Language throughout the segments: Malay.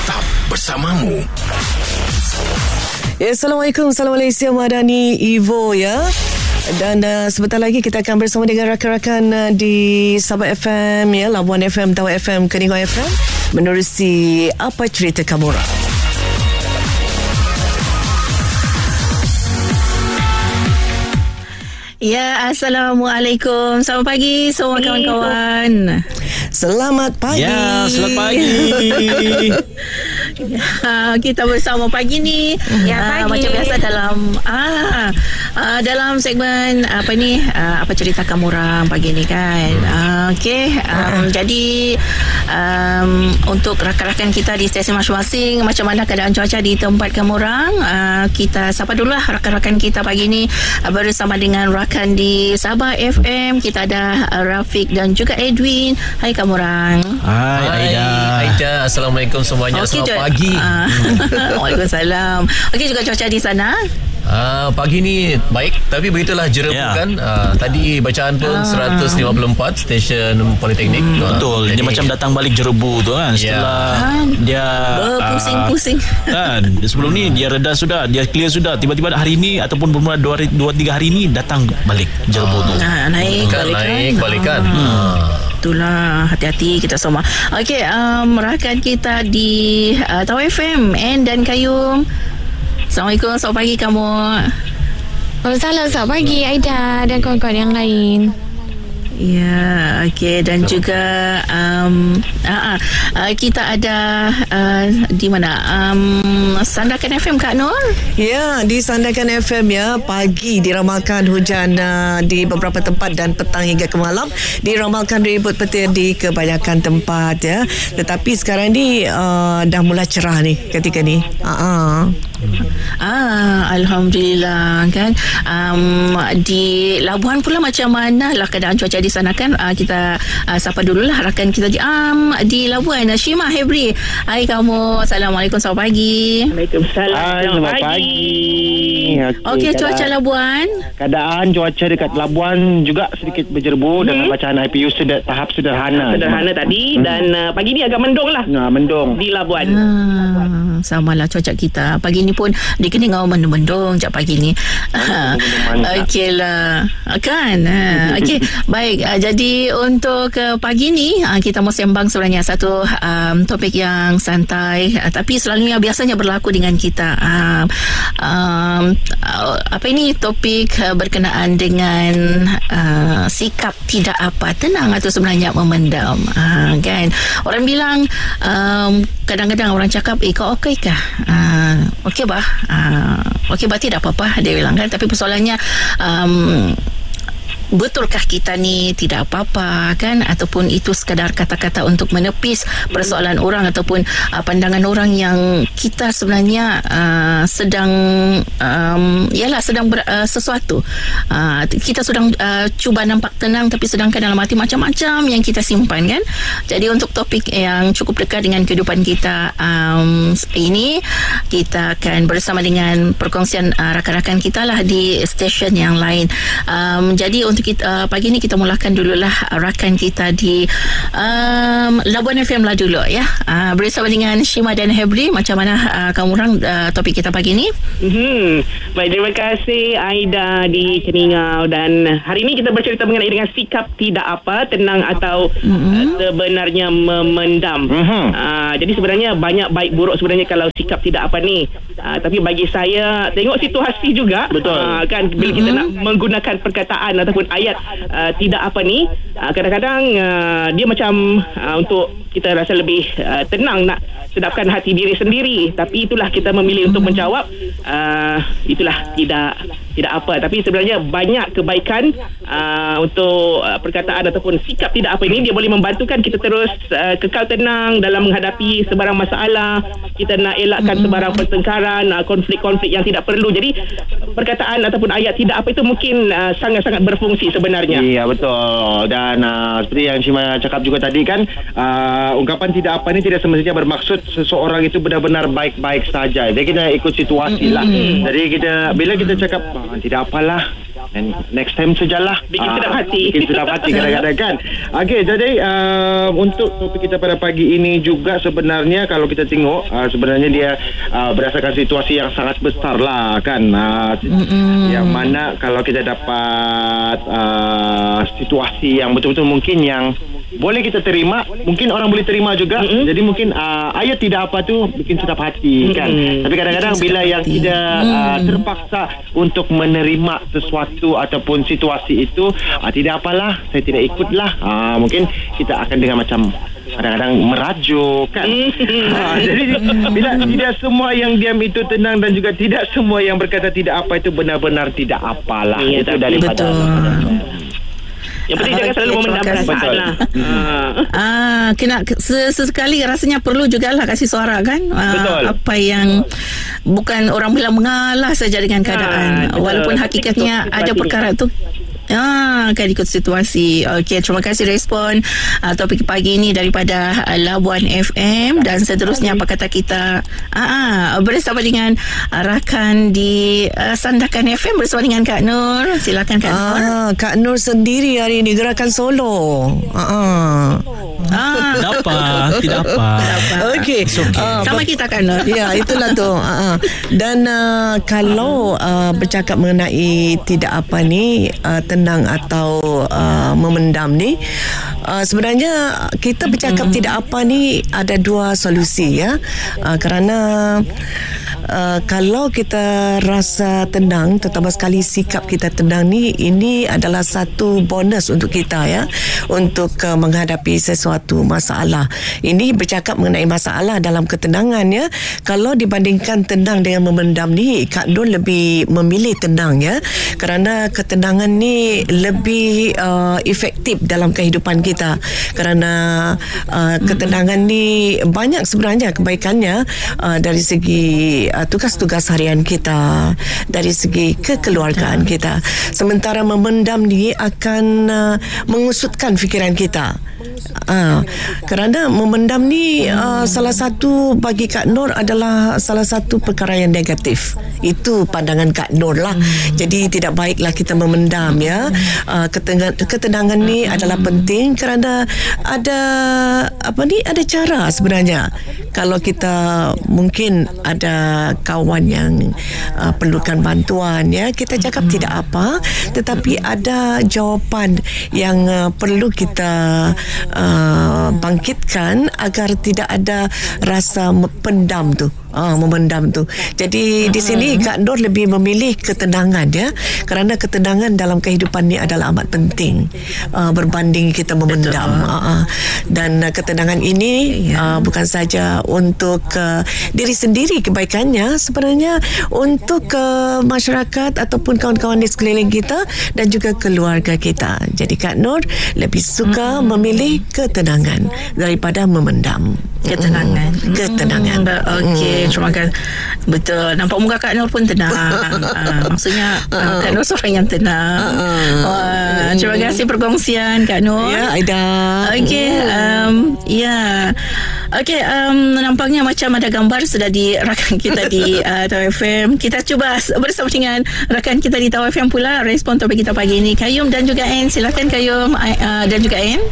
Tetap bersamamu. Assalamualaikum, salam Malaysia, Madani Ivo ya. Dan sebentar lagi kita akan bersama dengan rakan-rakan di Sabah FM ya, Labuan FM, Tawau FM, Keningau FM menerusi Apa Cerita Kamu Orang. Ya, Assalamualaikum. Selamat pagi semua kawan-kawan. Selamat pagi. Ya, selamat pagi. Kita bersama pagi ni. Ya, pagi. Macam biasa dalam segmen apa cerita kamu orang pagi ni kan. Okey. Jadi untuk rakan-rakan kita di stesen masing-masing, macam mana keadaan cuaca di tempat kamu orang? Kita sapa dululah rakan-rakan kita pagi ni bersama dengan rakan di Sabah FM. Kita ada Rafiq dan juga Edwin. Hai kamu orang. Hai Aida. Assalamualaikum semuanya. Selamat pagi. Waalaikumsalam. Okey, juga cuaca di sana? Pagi ni baik, tapi begitulah jerebu kan. Tadi bacaan pun 154 stesen Politeknik. Betul. Dia macam datang balik jerebu tu kan. Setelah dia pusing-pusing kan. Sebelum ni dia reda sudah, dia clear sudah. Tiba-tiba hari ni ataupun bermula 2-3 hari ni datang balik jerebu tu. Naik balikan. Itulah, hati-hati kita semua. Okey, rakan kita di Tawau FM, Ann dan Kayum. Assalamualaikum, selamat pagi kamu. Waalaikumsalam, selamat pagi Aida dan kawan-kawan yang lain. Ya, okey, dan juga kita ada di mana? Sandakan FM Kak Nur? Ya, di Sandakan FM ya, pagi diramalkan hujan di beberapa tempat dan petang hingga ke malam diramalkan ribut petir di kebanyakan tempat ya. Tetapi sekarang ni dah mula cerah ni ketika ni. Alhamdulillah kan. Di Labuan pula macam mana lah keadaan cuaca di sana kan? Kita sapa dululah rakan kita di Labuan, Shima Hebri. Hai kamu. Assalamualaikum, selamat pagi. Waalaikumsalam. Selamat pagi. Okey, cuaca Labuan. Keadaan cuaca dekat Labuan juga sedikit berjerebu dengan bacaan IPU tahap sederhana tadi dan pagi ni agak mendung lah. Mendung di Labuan. Samalah cuaca kita. Pagi ni pun di Keningau mendung je pagi ni. Okeylah. Kan? Okey, baik. Jadi untuk pagi ni kita mau sembang sebenarnya satu topik yang santai, tapi selalunya biasanya berlaku dengan kita. Topik berkenaan dengan sikap tidak apa tenang atau sebenarnya memendam. Kan? Orang bilang kadang-kadang orang cakap, kau okey kah? Okey bah. Okey bah, tidak apa-apa dia bilang kan. Tapi persoalannya betulkah kita ni tidak apa-apa kan, ataupun itu sekadar kata-kata untuk menepis persoalan orang ataupun pandangan orang yang kita sebenarnya sedang sesuatu kita sedang cuba nampak tenang, tapi sedangkan dalam hati macam-macam yang kita simpan kan. Jadi untuk topik yang cukup dekat dengan kehidupan kita ini, kita akan bersama dengan perkongsian rakan-rakan kita lah di stesen yang lain. Jadi untuk kita, pagi ni kita mulakan dululah rakan kita di Labuan FM lah dulu ya. Bersama dengan Shima dan Hebri. Macam mana kamu orang topik kita pagi ni? Baik, terima kasih Aida di Keningau. Dan hari ini kita bercerita mengenai dengan sikap tidak apa tenang atau sebenarnya memendam. Jadi sebenarnya banyak baik buruk sebenarnya kalau sikap tidak apa ni. Tapi bagi saya tengok situasi juga. Betul. Kan bila kita nak menggunakan perkataan ataupun ayat tidak apa ni, kadang-kadang dia macam untuk kita rasa lebih tenang nak sedapkan hati diri sendiri, tapi itulah kita memilih untuk menjawab itulah tidak apa. Tapi sebenarnya banyak kebaikan untuk perkataan ataupun sikap tidak apa ini. Dia boleh membantukan kita terus kekal tenang dalam menghadapi sebarang masalah. Kita nak elakkan sebarang pertengkaran, konflik-konflik yang tidak perlu. Jadi perkataan ataupun ayat tidak apa itu mungkin sangat-sangat berfungsi sebenarnya. Ya, betul. Dan seperti yang Shima cakap juga tadi kan, ungkapan tidak apa ini tidak semestinya bermaksud seseorang itu benar-benar baik-baik saja. Jadi kita ikut situasi lah. Jadi bila kita cakap tidak apalah, next time sajalah. Bikin sedap hati. Bikin sedap hati kadang-kadang kan. Okey, jadi untuk topik kita pada pagi ini juga sebenarnya kalau kita tengok sebenarnya dia berdasarkan situasi yang sangat besar lah kan. Yang mana kalau kita dapat situasi yang betul-betul mungkin yang boleh kita terima, mungkin orang boleh terima juga. Jadi mungkin ayat tidak apa tu bikin sedap hati kan. Tapi kadang-kadang bila yang tidak terpaksa untuk menerima sesuatu ataupun situasi itu, tidak apalah, saya tidak ikutlah. Mungkin kita akan dengar macam kadang-kadang merajuk kan. Jadi bila tidak semua yang diam itu tenang dan juga tidak semua yang berkata tidak apa itu benar-benar tidak apalah. Itu daripada yang penting jangan selalu memendam perasaan lah. Kena sesekali rasanya perlu jugalah kasih suara kan. Betul. Apa yang bukan orang bilang mengalah saja dengan keadaan. Walaupun hakikatnya ada perkara tu akan ikut situasi. Okey, terima kasih respon topik pagi ini daripada Labuan FM. Dan seterusnya apa kata kita bersama dengan rakan di Sandakan FM bersama dengan Kak Nur. Silakan Kak Nur. Kak Nur sendiri hari ini gerakan solo. Tidak apa. Okey. Sama kita Kak Nur. Ya, itulah tu. Dan kalau bercakap mengenai tidak apa ni, tenang atau memendam ni, sebenarnya kita bercakap tidak apa ni ada dua solusi ya. Kerana kalau kita rasa tenang, terutama sekali sikap kita tenang ni, ini adalah satu bonus untuk kita ya, untuk menghadapi sesuatu masalah. Ini bercakap mengenai masalah dalam ketenangan ya. Kalau dibandingkan tenang dengan memendam ni, Kak Nur lebih memilih tenang ya, kerana ketenangan ni lebih efektif dalam kehidupan kita. Kerana ketenangan ni banyak sebenarnya kebaikannya, dari segi tugas-tugas harian kita, dari segi kekeluargaan kita. Sementara memendam ni akan mengusutkan fikiran kita. Kerana memendam ni salah satu bagi Kak Nur adalah salah satu perkara yang negatif. Itu pandangan Kak Nur lah. Jadi tidak baiklah kita memendam ya. Ketenangan ni adalah penting kerana ada ada cara sebenarnya. Kalau kita mungkin ada kawan yang perlukan bantuan ya, kita cakap tidak apa, tetapi ada jawapan yang perlu kita bangkitkan agar tidak ada rasa memendam tu. Jadi di sini Kak Nur lebih memilih ketenangan ya, kerana ketenangan dalam kehidupan ni adalah amat penting berbanding kita memendam. Dan ketenangan ini bukan saja untuk diri sendiri kebaikannya, sebenarnya untuk masyarakat ataupun kawan-kawan di sekeliling kita dan juga keluarga kita. Jadi Kak Nur lebih suka memilih ketenangan daripada memendam. Ketenangan. Okey, terima kasih. Betul. Nampak muka Kak Nur pun tenang. Maksudnya Kak Nur seorang yang tenang. Terima kasih perkongsian Kak Nur. Ya, Aida. Okey, Okey, nampaknya macam ada gambar sudah di rakan kita di Tau FM. Kita cuba bersama dengan rakan kita di Tau FM pula respon topik kita pagi ini. Kayum dan juga Ann. Silakan Kayum dan juga Ann.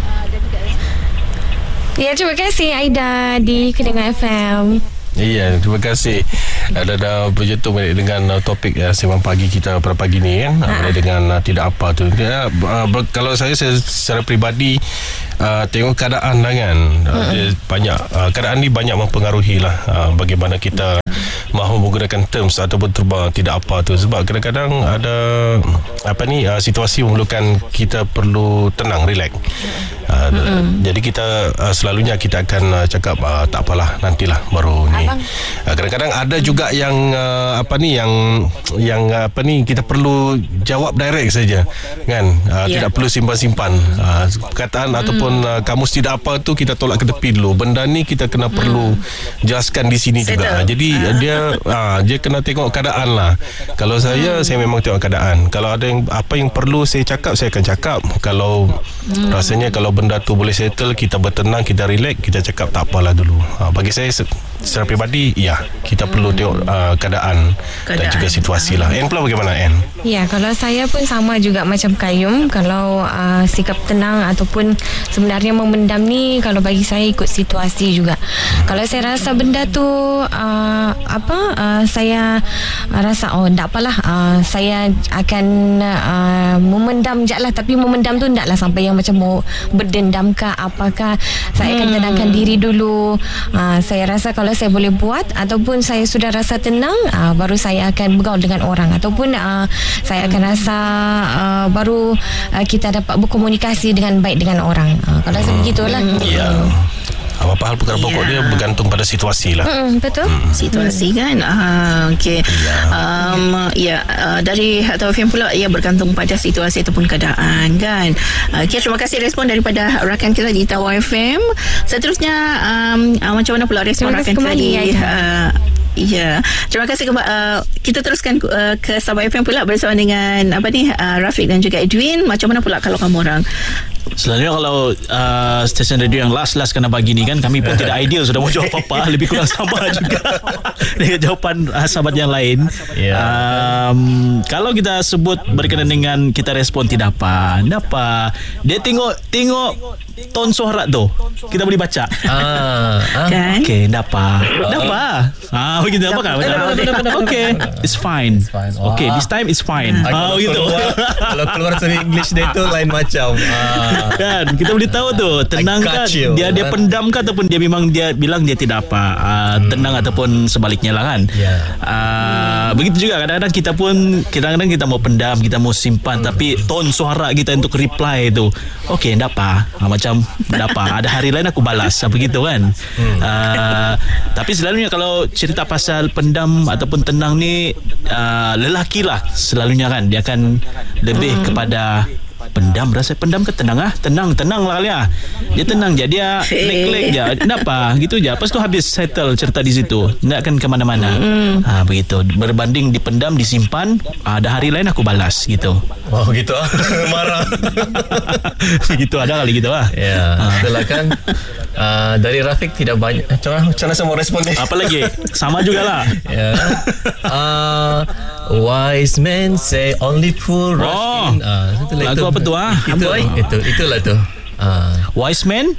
Ya, terima kasih Aida di Kedengar FM. Ya, terima kasih. Dah berjumpa dengan topik sembang pagi kita pada pagi ni kan. Dengan tidak apa tu. Kalau saya secara peribadi tengok keadaan kan. Dia banyak keadaan ni banyak mempengaruhi lah bagaimana kita mahu menggunakan terms ataupun tidak apa tu. Sebab kadang-kadang ada situasi memerlukan kita perlu tenang, relax. Jadi kita selalunya kita akan cakap tak apalah, nantilah baru ni. Kadang-kadang ada juga yang kita perlu jawab direct saja kan. Tidak perlu simpan-simpan perkataan ataupun kamus tidak apa tu kita tolak ke tepi dulu. Benda ni kita kena perlu jelaskan di sini juga. Jadi dia kena tengok keadaan lah. Kalau saya memang tengok keadaan. Kalau ada apa yang perlu saya cakap, saya akan cakap. Kalau rasanya kalau kalau benda tu boleh settle, kita bertenang, kita relax, kita cakap tak apalah dulu. Bagi saya secara peribadi, ya, kita perlu tengok keadaan dan juga situasi lah. Anne pula bagaimana, Anne? Ya, kalau saya pun sama juga macam Qayyum. Kalau sikap tenang ataupun sebenarnya memendam ni, kalau bagi saya ikut situasi juga. Kalau saya rasa benda tu saya rasa tak apalah, saya akan memendam je lah. Tapi memendam tu taklah sampai yang macam mau berdendam ke apakah. Saya akan tenangkan diri dulu. Saya rasa kalau saya boleh buat ataupun saya sudah rasa tenang, baru saya akan bergaul dengan orang ataupun saya akan rasa baru kita dapat berkomunikasi dengan baik dengan orang. Kalau saya begitulah. Ya. Apa hal perkara pokok dia bergantung pada situasi lah. Betul. Situasi kan. Okey. Dari Taufim pula, bergantung pada situasi ataupun keadaan kan. Okey, terima kasih respon daripada rakan kita di Tawau FM. Seterusnya macam mana pula respon rakan kita di terima kasih. Kita teruskan ke Sabah FM pula bersama dengan Rafiq dan juga Edwin. Macam mana pula kalau kamu orang? Selalunya kalau stesen radio yang last kena pagi ni kan, kami pun tidak ideal sudah mau jawab apa-apa. Lebih kurang sama juga dengan jawapan sahabat yang lain. Kalau kita sebut berkenaan dengan kita respon tidak apa. Dia tengok ton suara tu, kita boleh baca. Kan? Okay, tak apa. Begitu apa kan? Okay, it's fine. Okay, this time it's fine. Begitu. Kalau keluar seri English dia tu lain macam. Kan kita boleh tahu tu tenang kan dia pendam ke ataupun dia memang dia bilang dia tidak apa, tenang ataupun sebaliknya lah kan. Begitu juga kadang-kadang kita mau pendam, kita mau simpan, tapi ton suara kita untuk reply tu okey tak apa, macam tak apa, ada hari lain aku balas begitu kan. Tapi selalunya kalau cerita pasal pendam ataupun tenang ni, lelaki lah selalunya kan dia akan lebih kepada pendam. Rasa pendam ke tenang tenang lah kali dia tenang je, dia lek-lek je, kenapa gitu je, lepas tu habis settle cerita di situ, tak akan ke mana-mana. Begitu, berbanding dipendam, disimpan, ada hari lain aku balas gitu. Gitu marah. Begitu ada kali gitu lah. Itulah kan. Dari Rafiq tidak banyak. Macam mana semua respon ni? Apa lagi? Sama jugalah. Wise men say only fool rush in. Lagu apa tu Itulah tu. Wise men?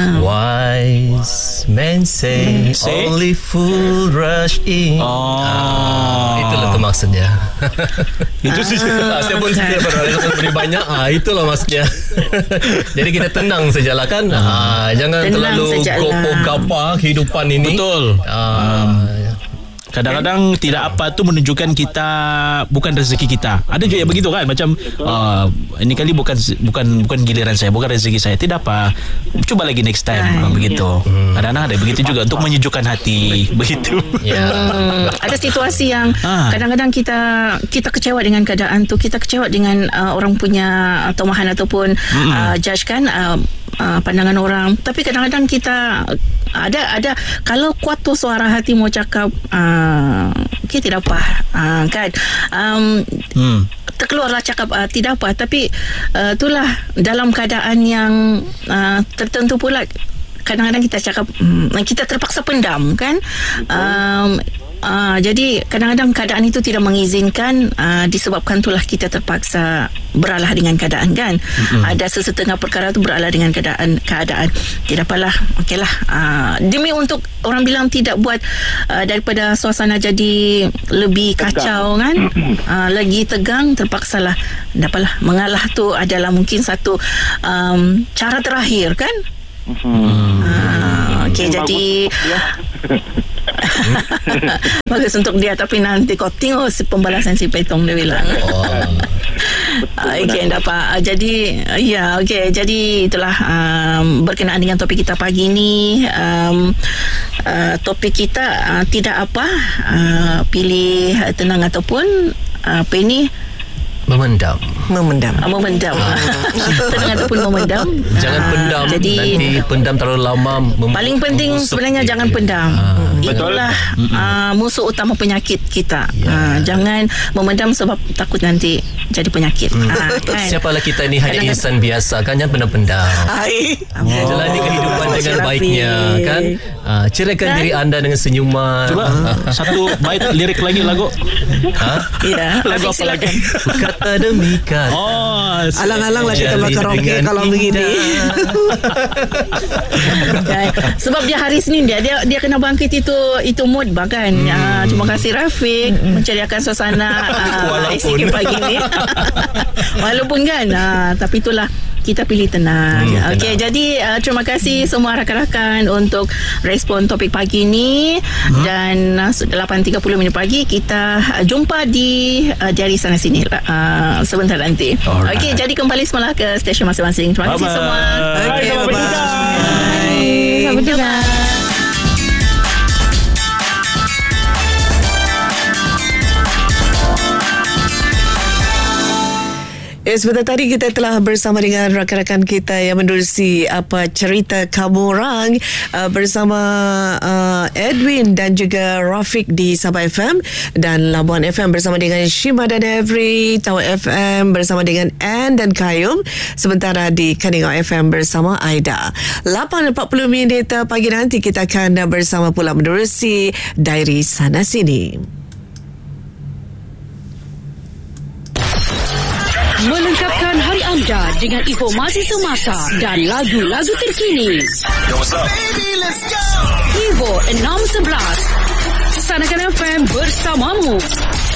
Wise men say only fool rush in. Itulah tu maksudnya. Itu sih. Saya pun beri banyak. Itulah maksudnya. Jadi kita tenang sajalah kan. Jangan terlalu gopoh-gapah kehidupan ini. Betul. Kadang-kadang tidak apa tu menunjukkan kita bukan rezeki kita. Ada juga yang begitu kan, macam ini kali bukan giliran saya, bukan rezeki saya. Tidak apa, cuba lagi next time. Begitu. Kadang-kadang ada begitu juga untuk menyejukkan hati. Begitu. Ada situasi yang kadang-kadang kita kecewa dengan keadaan tu, kita kecewa dengan orang punya tomahan ataupun judge kan, pandangan orang. Tapi kadang-kadang kita ada kalau kuat tu suara hati mau cakap okay, tidak apa kan, terkeluarlah cakap tidak apa. Tapi itulah dalam keadaan yang tertentu pula kadang-kadang kita cakap kita terpaksa pendam kan. Jadi kadang-kadang keadaan itu tidak mengizinkan, disebabkan itulah kita terpaksa beralah dengan keadaan kan. Ada sesetengah perkara tu beralah dengan keadaan. Tidak apalah, okeylah. Demi untuk orang bilang tidak buat daripada suasana jadi lebih kacau kan, lagi tegang, terpaksalah. Tidak apalah, mengalah tu adalah mungkin satu cara terakhir kan. Okey, jadi bagus untuk dia, tapi nanti kau tengok pembalasan si Petong dia bilang. Okey, dapat. Jadi okey, jadi itulah berkenaan dengan topik kita pagi ni. Topik kita tidak apa, pilih tenang ataupun apa ini Memendam. Memendam. Tenang ataupun memendam. Jangan pendam. Jadi nanti pendam terlalu lama. Paling penting sebenarnya jangan pendam. Itulah musuh utama penyakit kita. Jangan memendam sebab takut nanti jadi penyakit. Kan? Siapalah kita ni hanya insan biasa kan, jangan pendam. Jalani kehidupan dengan baiknya kan. Ceraikan diri anda dengan senyuman. Coba satu bait lirik lagi lagu. Ya. Lagu apa lagi? Kata demikian. Alang-alang lah kita bakar karaoke kalau begini. Sebab dia hari Senin dia kena bangkit itu mood bahkan. Terima kasih Rafiq menceriakan suasana ICQ pagi ni. Walaupun kan tapi itulah kita pilih tenang. Okey, jadi terima kasih semua rakan-rakan untuk respon topik pagi ni. Dan 8.30 minit pagi kita jumpa di Jari Sana Sini sebentar nanti. Okey, jadi kembali semula ke stesen masing-masing. Terima kasih semua. Okey, bye-bye. Sampai jumpa. Sebentar tadi kita telah bersama dengan rakan-rakan kita yang menerusi cerita kamu orang bersama Edwin dan juga Rafiq di Sabah FM dan Labuan FM bersama dengan Shima dan Every, Tawa FM bersama dengan Ann dan Kayum, sementara di Kaningau FM bersama Aida. 8.40 minit pagi nanti kita akan bersama pula menerusi Diary Sana Sini. Melengkapkan hari anda dengan informasi semasa dan lagu-lagu terkini. Yo, what's up? Baby, let's go! Evo 611 Sanakan FM bersamamu.